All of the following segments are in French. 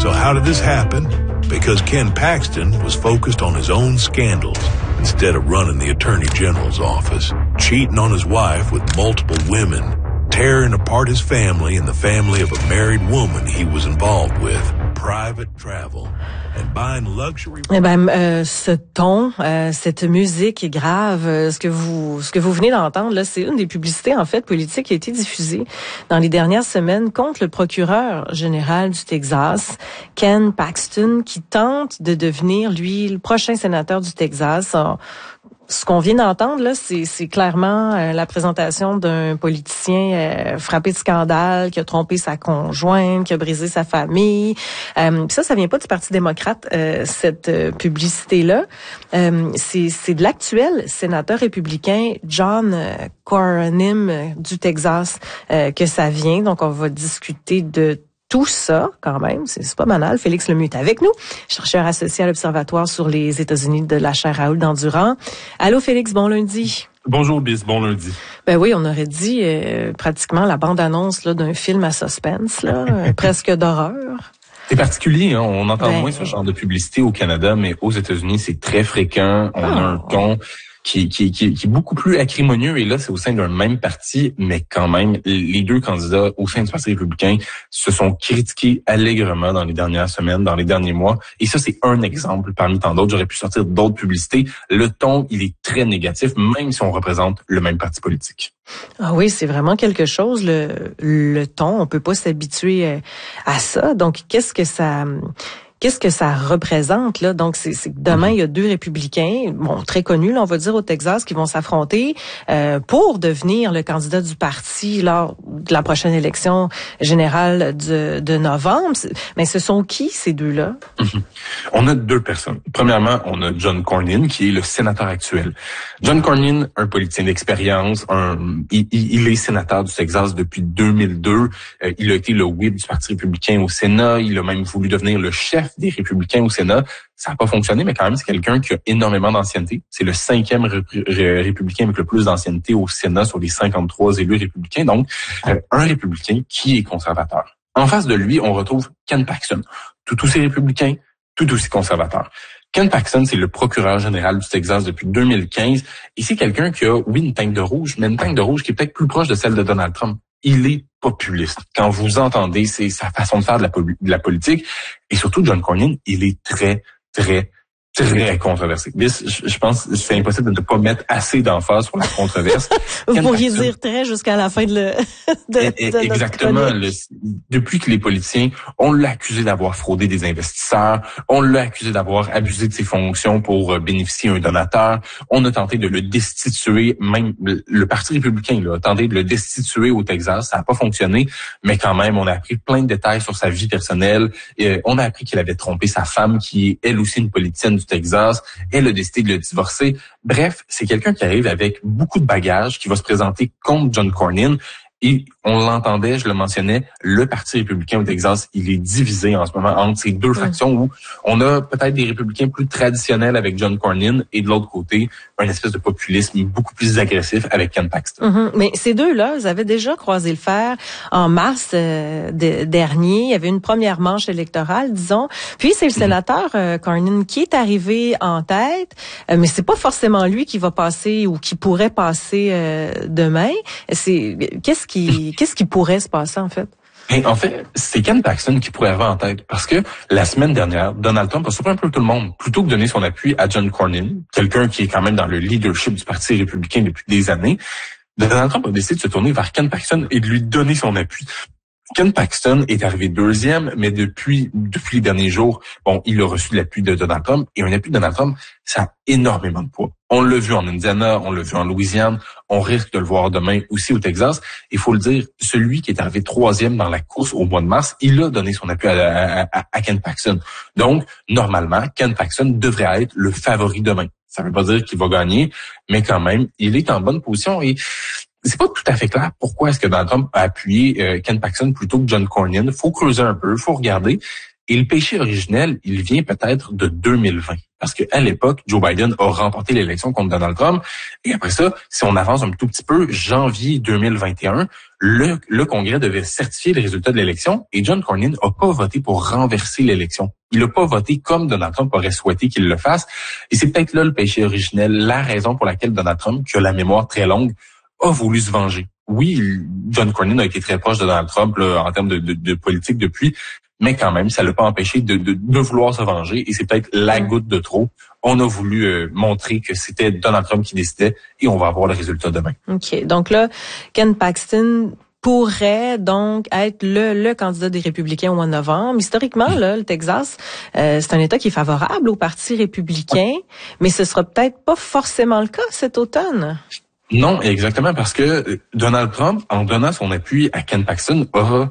So how did this happen? Because Ken Paxton was focused on his own scandals instead of running the Attorney General's office, cheating on his wife with multiple women, tearing apart his family and the family of a married woman he was involved with, private travel, and buying luxury... ce ton, cette musique grave, ce que vous venez d'entendre, là, c'est une des publicités, en fait, politiques qui a été diffusée dans les dernières semaines contre le procureur général du Texas, Ken Paxton, qui tente de devenir, lui, le prochain sénateur du Texas. Ce qu'on vient d'entendre, là, c'est clairement la présentation d'un politicien frappé de scandale, qui a trompé sa conjointe, qui a brisé sa famille. Ça vient pas du Parti démocrate, cette publicité-là. C'est de l'actuel sénateur républicain John Cornyn du Texas que ça vient. Donc, on va discuter de tout ça, quand même, c'est pas banal. Félix Lemieux est avec nous, chercheur associé à l'Observatoire sur les États-Unis de la chaire Raoul Dandurand. Allô, Félix, bon lundi. Bonjour, Bis, bon lundi. Ben oui, on aurait dit pratiquement la bande-annonce là d'un film à suspense, là, presque d'horreur. C'est particulier, hein? On entend moins ce genre de publicité au Canada, mais aux États-Unis, c'est très fréquent. On a un ton qui est beaucoup plus acrimonieux, et là, c'est au sein d'un même parti, mais quand même, les deux candidats au sein du Parti républicain se sont critiqués allègrement dans les dernières semaines, dans les derniers mois, et ça, c'est un exemple parmi tant d'autres. J'aurais pu sortir d'autres publicités. Le ton, il est très négatif, même si on représente le même parti politique. Ah oui, c'est vraiment quelque chose, le ton, on peut pas s'habituer à ça. Donc, qu'est-ce que ça représente, là? Donc, c'est que demain, il y a deux républicains, bon, très connus, là, on va dire, au Texas, qui vont s'affronter pour devenir le candidat du parti lors de la prochaine élection générale de novembre. Mais ce sont qui, ces deux-là? On a deux personnes. Premièrement, on a John Cornyn, qui est le sénateur actuel. John Cornyn, un politicien d'expérience, il est sénateur du Texas depuis 2002. Il a été le whip du Parti républicain au Sénat. Il a même voulu devenir le chef des républicains au Sénat. Ça n'a pas fonctionné, mais quand même, c'est quelqu'un qui a énormément d'ancienneté. C'est le 5e républicain avec le plus d'ancienneté au Sénat sur les 53 élus républicains. Donc, un républicain qui est conservateur. En face de lui, on retrouve Ken Paxton, tout aussi républicain, tout aussi conservateur. Ken Paxton, c'est le procureur général du Texas depuis 2015, et c'est quelqu'un qui a, oui, une teinte de rouge, mais une teinte de rouge qui est peut-être plus proche de celle de Donald Trump. Il est populiste. Quand vous entendez, c'est sa façon de faire de la politique. Et surtout, John Cornyn, il est très, très, très controversé. Je pense que c'est impossible de ne pas mettre assez d'emphase sur la controverse. Vous pourriez dire très jusqu'à la fin de exactement. Depuis que les politiciens, on l'a accusé d'avoir fraudé des investisseurs, on l'a accusé d'avoir abusé de ses fonctions pour bénéficier d'un donateur, on a tenté de le destituer, même le Parti républicain a tenté de le destituer au Texas, ça n'a pas fonctionné, mais quand même, on a appris plein de détails sur sa vie personnelle, on a appris qu'il avait trompé sa femme, qui est elle aussi une politicienne du Texas. Elle a décidé de le divorcer. Bref, c'est quelqu'un qui arrive avec beaucoup de bagages, qui va se présenter contre John Cornyn. Et on l'entendait, je le mentionnais, le Parti républicain au Texas, il est divisé en ce moment entre ces deux factions où on a peut-être des républicains plus traditionnels avec John Cornyn et de l'autre côté, un espèce de populisme beaucoup plus agressif avec Ken Paxton. Mais ces deux-là, ils avaient déjà croisé le fer en mars dernier. Il y avait une première manche électorale, disons. Puis c'est le sénateur Cornyn qui est arrivé en tête, mais c'est pas forcément lui qui va passer ou qui pourrait passer demain. Qu'est-ce qui pourrait se passer, en fait? Et en fait, c'est Ken Paxton qui pourrait avoir en tête, parce que la semaine dernière, Donald Trump a surpris un peu tout le monde. Plutôt que de donner son appui à John Cornyn, quelqu'un qui est quand même dans le leadership du Parti républicain depuis des années, Donald Trump a décidé de se tourner vers Ken Paxton et de lui donner son appui. Ken Paxton est arrivé deuxième, mais depuis les derniers jours, il a reçu l'appui de Donald Trump, et un appui de Donald Trump, ça a énormément de poids. On l'a vu en Indiana, on l'a vu en Louisiane, on risque de le voir demain aussi au Texas. Il faut le dire, celui qui est arrivé troisième dans la course au mois de mars, il a donné son appui à Ken Paxton. Donc, normalement, Ken Paxton devrait être le favori demain. Ça ne veut pas dire qu'il va gagner, mais quand même, il est en bonne position, et c'est pas tout à fait clair pourquoi est-ce que Donald Trump a appuyé Ken Paxton plutôt que John Cornyn. Faut creuser un peu, faut regarder. Et le péché originel, il vient peut-être de 2020. Parce qu'à l'époque, Joe Biden a remporté l'élection contre Donald Trump. Et après ça, si on avance un tout petit peu, janvier 2021, le Congrès devait certifier les résultats de l'élection et John Cornyn n'a pas voté pour renverser l'élection. Il n'a pas voté comme Donald Trump aurait souhaité qu'il le fasse. Et c'est peut-être là le péché originel, la raison pour laquelle Donald Trump, qui a la mémoire très longue, a voulu se venger. Oui, John Cornyn a été très proche de Donald Trump là, en termes de politique depuis, mais quand même, ça l'a pas empêché de vouloir se venger. Et c'est peut-être la goutte de trop. On a voulu montrer que c'était Donald Trump qui décidait et on va avoir le résultat demain. OK. Donc là, Ken Paxton pourrait donc être le candidat des républicains au mois de novembre. Historiquement, là, le Texas, c'est un État qui est favorable au Parti républicain, mais ce sera peut-être pas forcément le cas cet automne. Non, exactement, parce que Donald Trump, en donnant son appui à Ken Paxton, a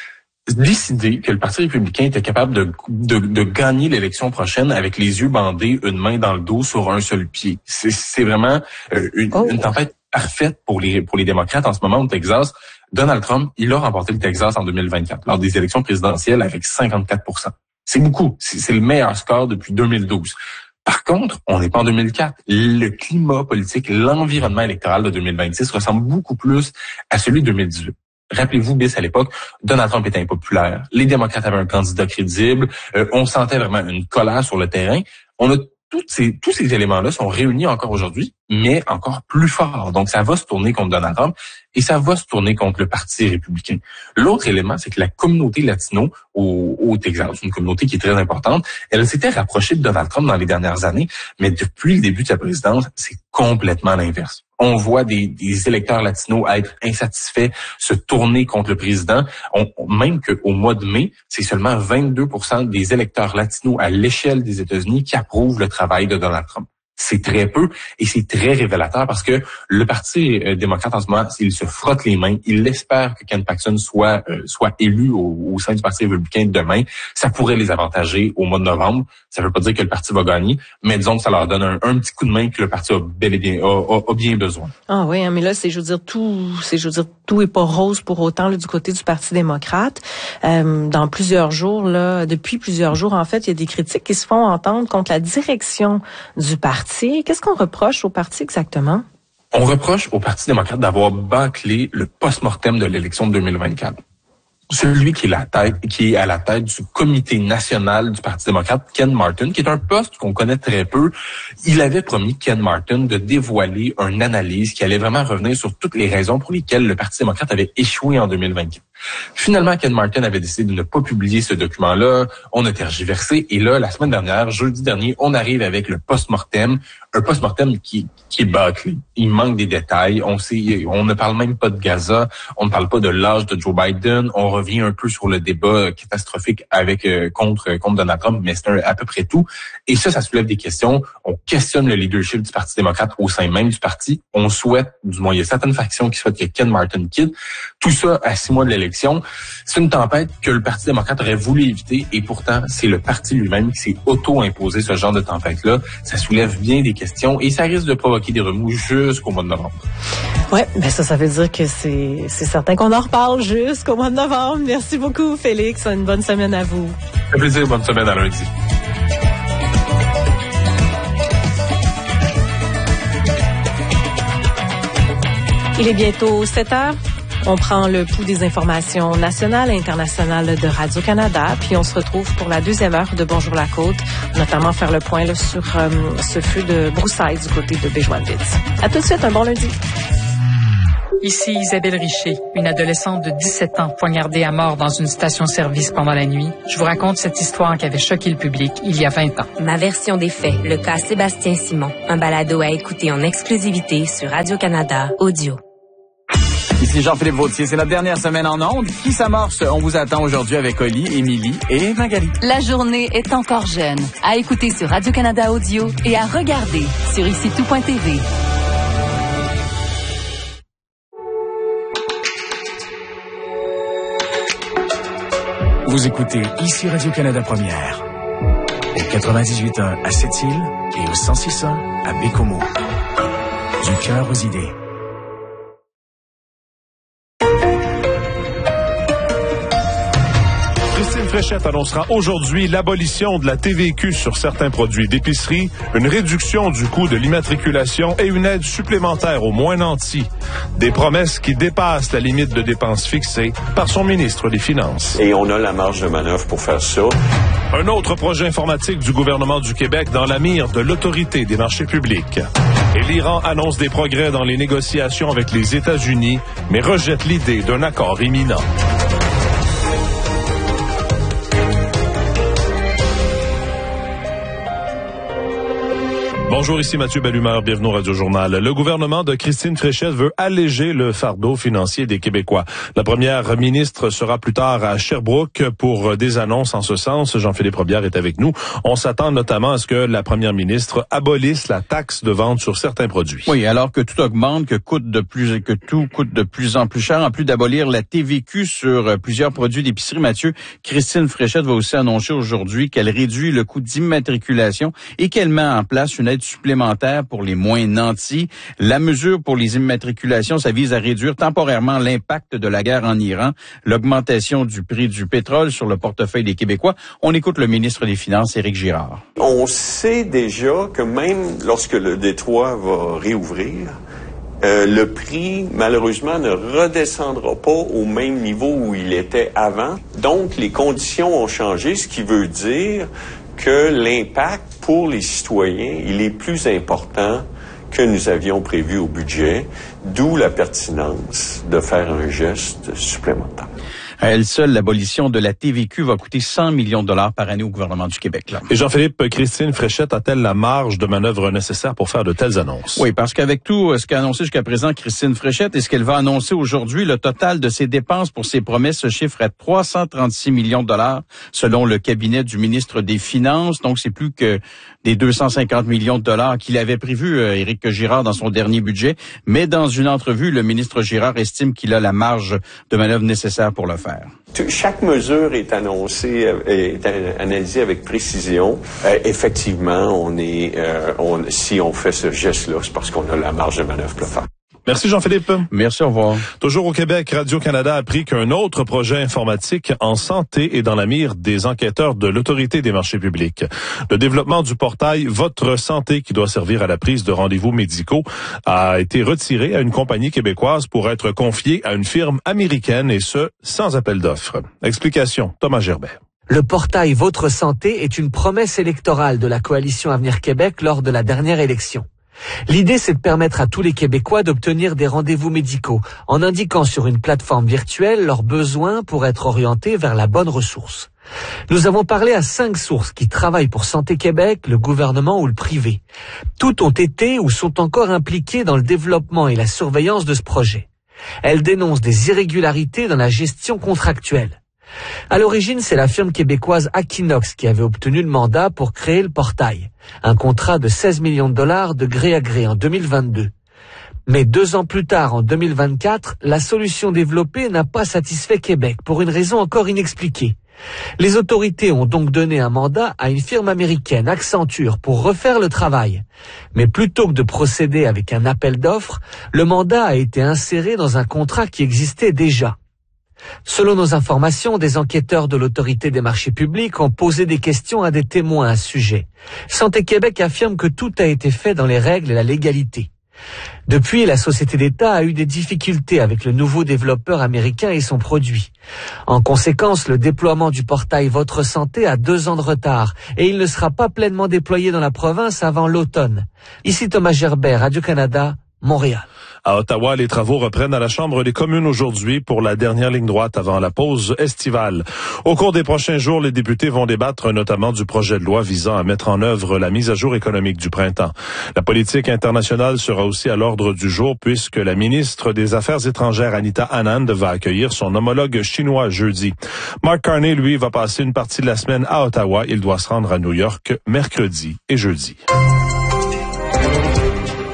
décidé que le Parti républicain était capable de gagner l'élection prochaine avec les yeux bandés, une main dans le dos sur un seul pied. C'est vraiment une tempête parfaite pour les démocrates en ce moment au Texas. Donald Trump, il a remporté le Texas en 2024 lors des élections présidentielles avec 54%. C'est beaucoup. C'est le meilleur score depuis 2012. Par contre, on n'est pas en 2004. Le climat politique, l'environnement électoral de 2026 ressemble beaucoup plus à celui de 2018. Rappelez-vous, bis à l'époque, Donald Trump était impopulaire. Les démocrates avaient un candidat crédible. On sentait vraiment une colère sur le terrain. On a tous ces éléments-là sont réunis encore aujourd'hui, mais encore plus fort. Donc, ça va se tourner contre Donald Trump et ça va se tourner contre le Parti républicain. L'autre élément, c'est que la communauté latino au Texas, une communauté qui est très importante, elle s'était rapprochée de Donald Trump dans les dernières années, mais depuis le début de sa présidence, c'est complètement l'inverse. On voit des électeurs latinos être insatisfaits, se tourner contre le président. Même qu'au mois de mai, c'est seulement 22% des électeurs latinos à l'échelle des États-Unis qui approuvent le travail de Donald Trump. C'est très peu et c'est très révélateur parce que le Parti démocrate en ce moment, il se frotte les mains. Il espère que Ken Paxton soit élu au sein du Parti républicain demain. Ça pourrait les avantager au mois de novembre. Ça veut pas dire que le parti va gagner, mais disons que ça leur donne un petit coup de main que le parti a bel et bien a bien besoin. Ah oui, hein, mais là tout est pas rose pour autant là, du côté du Parti démocrate. Dans plusieurs jours là, depuis plusieurs jours en fait, il y a des critiques qui se font entendre contre la direction du parti. Qu'est-ce qu'on reproche au parti exactement? On reproche au Parti démocrate d'avoir bâclé le post-mortem de l'élection de 2024. Celui qui est à la tête du comité national du Parti démocrate, Ken Martin, qui est un poste qu'on connaît très peu. Il avait promis, Ken Martin, de dévoiler une analyse qui allait vraiment revenir sur toutes les raisons pour lesquelles le Parti démocrate avait échoué en 2024. Finalement, Ken Martin avait décidé de ne pas publier ce document-là. On a tergiversé. Et là, la semaine dernière, jeudi dernier, on arrive avec le post-mortem. Un post-mortem qui est bâclé. Il manque des détails. On ne parle même pas de Gaza. On ne parle pas de l'âge de Joe Biden. On revient un peu sur le débat catastrophique contre Donald Trump, mais c'est à peu près tout. Et ça soulève des questions. On questionne le leadership du Parti démocrate au sein même du parti. On souhaite, du moins, il y a certaines factions qui souhaitent que Ken Martin quitte. Tout ça à 6 mois de l'élection. C'est une tempête que le Parti démocrate aurait voulu éviter et pourtant, c'est le parti lui-même qui s'est auto-imposé ce genre de tempête-là. Ça soulève bien des questions et ça risque de provoquer des remous jusqu'au mois de novembre. Ouais, ben ça veut dire que c'est certain qu'on en reparle jusqu'au mois de novembre. Merci beaucoup, Félix. Une bonne semaine à vous. Un plaisir. Bonne semaine à lundi. Il est bientôt 7h. On prend le pouls des informations nationales et internationales de Radio-Canada, puis on se retrouve pour la deuxième heure de Bonjour la Côte, notamment faire le point là, sur ce feu de broussailles du côté de Béjoin-Vitz. À tout de suite, un bon lundi. Ici Isabelle Richer, une adolescente de 17 ans poignardée à mort dans une station-service pendant la nuit. Je vous raconte cette histoire qui avait choqué le public il y a 20 ans. Ma version des faits, le cas Sébastien Simon, un balado à écouter en exclusivité sur Radio-Canada Audio. Ici Jean-Philippe Vautier, c'est notre dernière semaine en ondes qui s'amorce. On vous attend aujourd'hui avec Oli, Émilie et Magali. La journée est encore jeune. À écouter sur Radio-Canada Audio et à regarder sur icitout.tv. Vous écoutez ici Radio-Canada Première. Au 98.1 à Sept-Îles et au 106.1 à Bécomo. Du cœur aux idées. Christine Fréchette annoncera aujourd'hui l'abolition de la TVQ sur certains produits d'épicerie, une réduction du coût de l'immatriculation et une aide supplémentaire aux moins nantis. Des promesses qui dépassent la limite de dépenses fixée par son ministre des Finances. Et on a la marge de manœuvre pour faire ça. Un autre projet informatique du gouvernement du Québec dans la mire de l'Autorité des marchés publics. Et l'Iran annonce des progrès dans les négociations avec les États-Unis, mais rejette l'idée d'un accord imminent. Bonjour, ici Mathieu Bellumeur, bienvenue au Radio-Journal. Le gouvernement de Christine Fréchette veut alléger le fardeau financier des Québécois. La première ministre sera plus tard à Sherbrooke pour des annonces en ce sens. Jean-Philippe Robillard est avec nous. On s'attend notamment à ce que la première ministre abolisse la taxe de vente sur certains produits. Oui, alors que tout augmente, que tout coûte de plus en plus cher, en plus d'abolir la TVQ sur plusieurs produits d'épicerie, Mathieu, Christine Fréchette va aussi annoncer aujourd'hui qu'elle réduit le coût d'immatriculation et qu'elle met en place une aide supplémentaire pour les moins nantis. La mesure pour les immatriculations, ça vise à réduire temporairement l'impact de la guerre en Iran, l'augmentation du prix du pétrole sur le portefeuille des Québécois. On écoute le ministre des Finances, Éric Girard. On sait déjà que même lorsque le détroit va réouvrir, le prix, malheureusement, ne redescendra pas au même niveau où il était avant. Donc, les conditions ont changé, ce qui veut dire que l'impact pour les citoyens, il est plus important que nous avions prévu au budget, d'où la pertinence de faire un geste supplémentaire. À elle seule, l'abolition de la TVQ va coûter 100 millions de dollars par année au gouvernement du Québec. Là. Et Jean-Philippe, Christine Fréchette a-t-elle la marge de manœuvre nécessaire pour faire de telles annonces? Oui, parce qu'avec tout ce qu'a annoncé jusqu'à présent Christine Fréchette et ce qu'elle va annoncer aujourd'hui, le total de ses dépenses pour ses promesses se chiffre à 336 millions de dollars selon le cabinet du ministre des Finances. Donc, c'est plus que des 250 millions de dollars qu'il avait prévu, Éric Girard, dans son dernier budget. Mais dans une entrevue, le ministre Girard estime qu'il a la marge de manœuvre nécessaire pour le faire. Chaque mesure est annoncée, est analysée avec précision. Effectivement, si on fait ce geste-là, c'est parce qu'on a la marge de manœuvre pour le faire. Merci Jean-Philippe. Merci, au revoir. Toujours au Québec, Radio-Canada a appris qu'un autre projet informatique en santé est dans la mire des enquêteurs de l'Autorité des marchés publics. Le développement du portail Votre Santé, qui doit servir à la prise de rendez-vous médicaux, a été retiré à une compagnie québécoise pour être confié à une firme américaine, et ce, sans appel d'offres. Explication, Thomas Gerbet. Le portail Votre Santé est une promesse électorale de la coalition Avenir Québec lors de la dernière élection. L'idée, c'est de permettre à tous les Québécois d'obtenir des rendez-vous médicaux en indiquant sur une plateforme virtuelle leurs besoins pour être orientés vers la bonne ressource. Nous avons parlé à 5 sources qui travaillent pour Santé Québec, le gouvernement ou le privé. Toutes ont été ou sont encore impliquées dans le développement et la surveillance de ce projet. Elles dénoncent des irrégularités dans la gestion contractuelle. À l'origine, c'est la firme québécoise Aquinox qui avait obtenu le mandat pour créer le portail. Un contrat de 16 millions de dollars de gré à gré en 2022. Mais 2 ans plus tard, en 2024, la solution développée n'a pas satisfait Québec pour une raison encore inexpliquée. Les autorités ont donc donné un mandat à une firme américaine, Accenture, pour refaire le travail. Mais plutôt que de procéder avec un appel d'offres, le mandat a été inséré dans un contrat qui existait déjà. Selon nos informations, des enquêteurs de l'Autorité des marchés publics ont posé des questions à des témoins à ce sujet. Santé Québec affirme que tout a été fait dans les règles et la légalité. Depuis, la société d'État a eu des difficultés avec le nouveau développeur américain et son produit. En conséquence, le déploiement du portail Votre Santé a 2 ans de retard et il ne sera pas pleinement déployé dans la province avant l'automne. Ici Thomas Gerbet, Radio-Canada, Montréal. À Ottawa, les travaux reprennent à la Chambre des communes aujourd'hui pour la dernière ligne droite avant la pause estivale. Au cours des prochains jours, les députés vont débattre notamment du projet de loi visant à mettre en œuvre la mise à jour économique du printemps. La politique internationale sera aussi à l'ordre du jour puisque la ministre des Affaires étrangères, Anita Anand, va accueillir son homologue chinois jeudi. Mark Carney, lui, va passer une partie de la semaine à Ottawa. Il doit se rendre à New York mercredi et jeudi.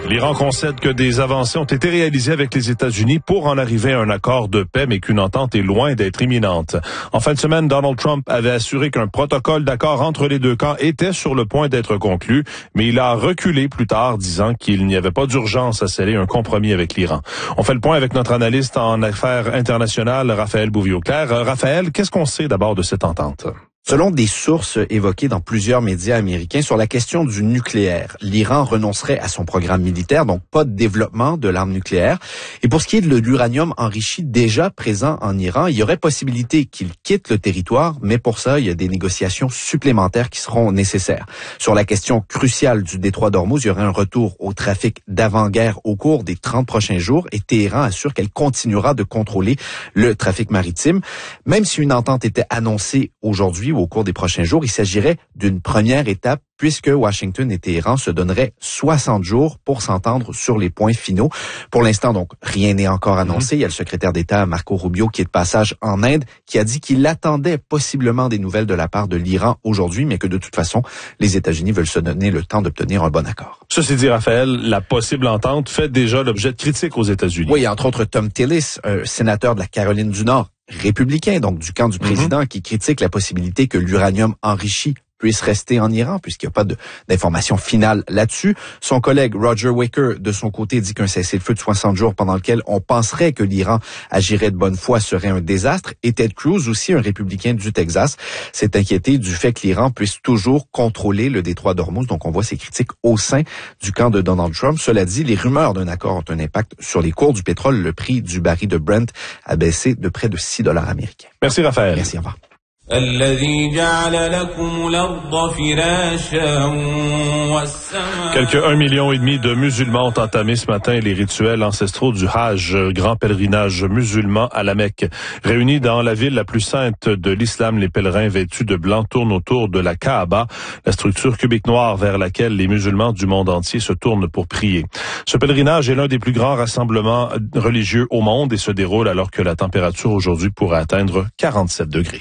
L'Iran concède que des avancées ont été réalisées avec les États-Unis pour en arriver à un accord de paix, mais qu'une entente est loin d'être imminente. En fin de semaine, Donald Trump avait assuré qu'un protocole d'accord entre les deux camps était sur le point d'être conclu, mais il a reculé plus tard, disant qu'il n'y avait pas d'urgence à sceller un compromis avec l'Iran. On fait le point avec notre analyste en affaires internationales, Raphaël Bouvier-Auclair. Raphaël, qu'est-ce qu'on sait d'abord de cette entente? Selon des sources évoquées dans plusieurs médias américains sur la question du nucléaire, l'Iran renoncerait à son programme militaire, donc pas de développement de l'arme nucléaire. Et pour ce qui est de l'uranium enrichi déjà présent en Iran, il y aurait possibilité qu'il quitte le territoire, mais pour ça, il y a des négociations supplémentaires qui seront nécessaires. Sur la question cruciale du détroit d'Ormuz, il y aurait un retour au trafic d'avant-guerre au cours des 30 prochains jours et Téhéran assure qu'elle continuera de contrôler le trafic maritime. Même si une entente était annoncée aujourd'hui, au cours des prochains jours, il s'agirait d'une première étape puisque Washington et Téhéran se donneraient 60 jours pour s'entendre sur les points finaux. Pour l'instant, donc, rien n'est encore annoncé. Il y a le secrétaire d'État Marco Rubio qui est de passage en Inde, qui a dit qu'il attendait possiblement des nouvelles de la part de l'Iran aujourd'hui, mais que de toute façon, les États-Unis veulent se donner le temps d'obtenir un bon accord. Ceci dit, Raphaël, la possible entente fait déjà l'objet de critiques aux États-Unis. Oui, entre autres Tom Tillis, un sénateur de la Caroline du Nord, républicain, donc du camp du président, qui critique la possibilité que l'uranium enrichi puisse rester en Iran, puisqu'il n'y a pas d'informations finales là-dessus. Son collègue Roger Wicker, de son côté, dit qu'un cessez-le-feu de 60 jours pendant lequel on penserait que l'Iran agirait de bonne foi serait un désastre. Et Ted Cruz, aussi un républicain du Texas, s'est inquiété du fait que l'Iran puisse toujours contrôler le détroit d'Ormuz. Donc on voit ces critiques au sein du camp de Donald Trump. Cela dit, les rumeurs d'un accord ont un impact sur les cours du pétrole. Le prix du baril de Brent a baissé de près de $6 américains. Merci Raphaël. Merci, au revoir. Quelques 1,5 million de musulmans ont entamé ce matin les rituels ancestraux du Hajj, grand pèlerinage musulman à la Mecque. Réunis dans la ville la plus sainte de l'islam, les pèlerins vêtus de blanc tournent autour de la Kaaba, la structure cubique noire vers laquelle les musulmans du monde entier se tournent pour prier. Ce pèlerinage est l'un des plus grands rassemblements religieux au monde et se déroule alors que la température aujourd'hui pourrait atteindre 47 degrés.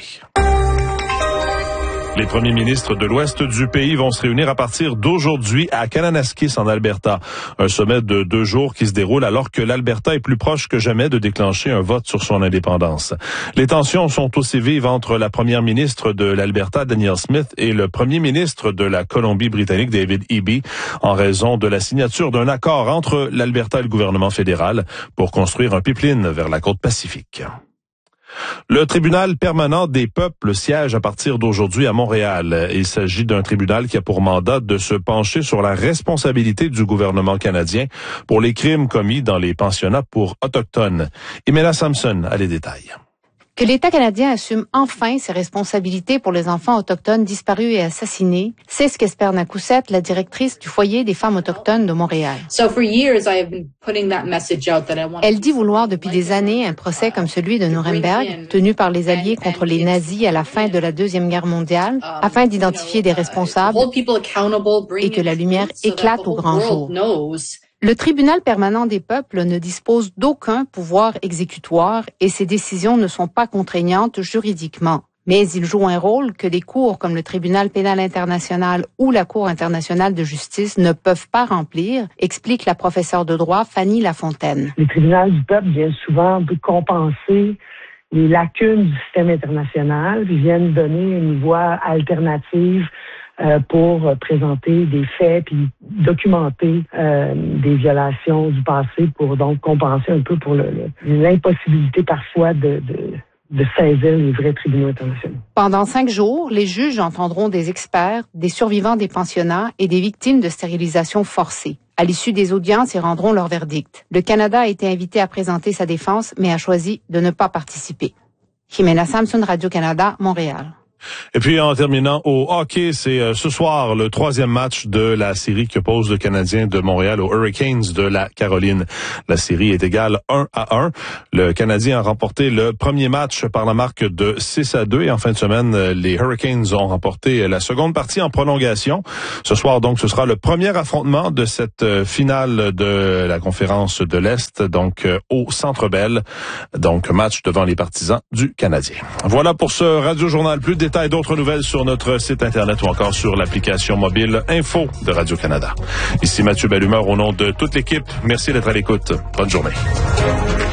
Les premiers ministres de l'ouest du pays vont se réunir à partir d'aujourd'hui à Kananaskis en Alberta. Un sommet de 2 jours qui se déroule alors que l'Alberta est plus proche que jamais de déclencher un vote sur son indépendance. Les tensions sont aussi vives entre la première ministre de l'Alberta, Danielle Smith, et le premier ministre de la Colombie-Britannique, David Eby, en raison de la signature d'un accord entre l'Alberta et le gouvernement fédéral pour construire un pipeline vers la côte Pacifique. Le tribunal permanent des peuples siège à partir d'aujourd'hui à Montréal. Il s'agit d'un tribunal qui a pour mandat de se pencher sur la responsabilité du gouvernement canadien pour les crimes commis dans les pensionnats pour autochtones. Imelda Sampson a les détails. Que l'État canadien assume enfin ses responsabilités pour les enfants autochtones disparus et assassinés, c'est ce qu'espère Nakouset, la directrice du foyer des femmes autochtones de Montréal. Elle dit vouloir depuis des années un procès comme celui de Nuremberg, tenu par les Alliés contre les nazis à la fin de la Deuxième Guerre mondiale, afin d'identifier des responsables et que la lumière éclate au grand jour. Le tribunal permanent des peuples ne dispose d'aucun pouvoir exécutoire et ses décisions ne sont pas contraignantes juridiquement. Mais il joue un rôle que des cours comme le tribunal pénal international ou la Cour internationale de justice ne peuvent pas remplir, explique la professeure de droit Fanny Lafontaine. Le tribunal du peuple vient souvent compenser les lacunes du système international, puis viennent donner une voie alternative pour présenter des faits puis documenter des violations du passé pour donc compenser un peu pour l'impossibilité parfois de saisir les vrais tribunaux internationaux. Pendant 5 jours, les juges entendront des experts, des survivants des pensionnats et des victimes de stérilisation forcée. À l'issue des audiences, ils rendront leur verdict. Le Canada a été invité à présenter sa défense, mais a choisi de ne pas participer. Jimena Sampson, Radio-Canada, Montréal. Et puis en terminant au hockey, c'est ce soir le 3e match de la série qui oppose le Canadien de Montréal aux Hurricanes de la Caroline. La série est égale 1-1. Le Canadien a remporté le premier match par la marque de 6-2 et en fin de semaine, les Hurricanes ont remporté la seconde partie en prolongation. Ce soir donc, ce sera le premier affrontement de cette finale de la conférence de l'Est, donc au Centre Bell. Donc match devant les partisans du Canadien. Voilà pour ce Radio Journal. Plus de détails détails, d'autres nouvelles sur notre site Internet ou encore sur l'application mobile Info de Radio-Canada. Ici Mathieu Bellumeur au nom de toute l'équipe. Merci d'être à l'écoute. Bonne journée.